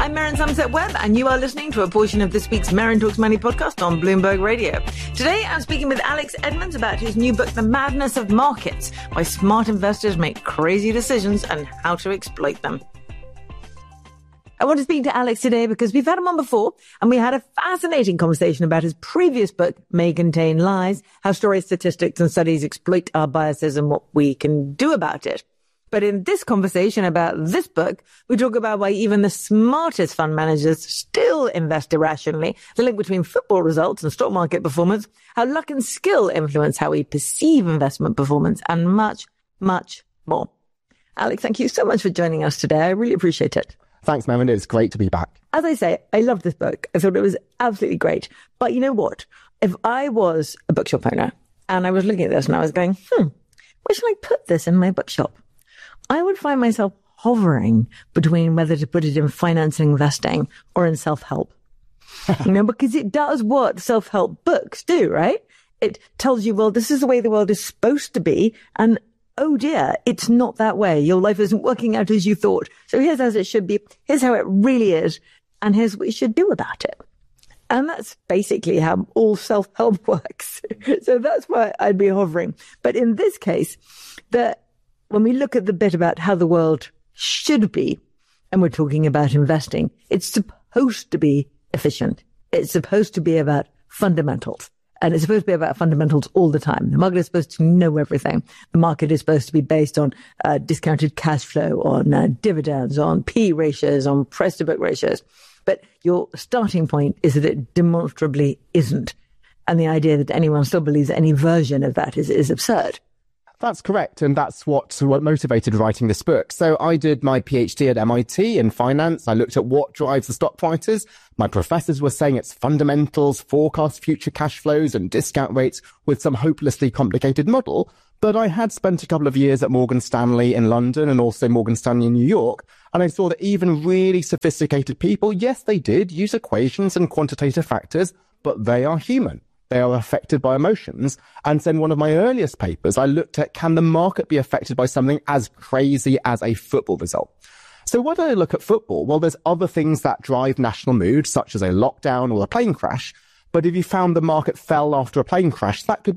I'm Maren Somerset-Webb, and you are listening to a portion of this week's Maren Talks Money podcast on Bloomberg Radio. Today, I'm speaking with Alex Edmans about his new book, The Madness of Markets, Why Smart Investors Make Crazy Decisions and How to Exploit Them. I want to speak to Alex today because we've had him on before, and we had a fascinating conversation about his previous book, May Contain Lies, How Stories, Statistics and Studies Exploit Our Biases and What We Can Do About It. But in this conversation about this book, we talk about why even the smartest fund managers still invest irrationally, the link between football results and stock market performance, how luck and skill influence how we perceive investment performance, and much, much more. Alex, thank you so much for joining us today. I really appreciate it. Thanks, Maren. It's great to be back. As I say, I loved this book. I thought it was absolutely great. But you know what? If I was a bookshop owner and I was looking at this and I was going, where should I put this in my bookshop? I would find myself hovering between whether to put it in finance and investing or in self-help. Because it does what self-help books do, right? It tells you, well, this is the way the world is supposed to be. And oh dear, it's not that way. Your life isn't working out as you thought. So here's as it should be. Here's how it really is. And here's what you should do about it. And that's basically how all self-help works. So that's why I'd be hovering. But in this case, when we look at the bit about how the world should be, and we're talking about investing, it's supposed to be efficient. It's supposed to be about fundamentals. And it's supposed to be about fundamentals all the time. The market is supposed to know everything. The market is supposed to be based on discounted cash flow, on dividends, on P ratios, on price to book ratios. But your starting point is that it demonstrably isn't. And the idea that anyone still believes any version of that is absurd. That's correct. And that's what motivated writing this book. So I did my PhD at MIT in finance. I looked at what drives the stock prices. My professors were saying it's fundamentals, forecast future cash flows and discount rates with some hopelessly complicated model. But I had spent a couple of years at Morgan Stanley in London and also Morgan Stanley in New York. And I saw that even really sophisticated people, yes, they did use equations and quantitative factors, but they are human. They are affected by emotions. And so in one of my earliest papers, I looked at, can the market be affected by something as crazy as a football result? So why do I look at football? Well, there's other things that drive national mood, such as a lockdown or a plane crash. But if you found the market fell after a plane crash, that could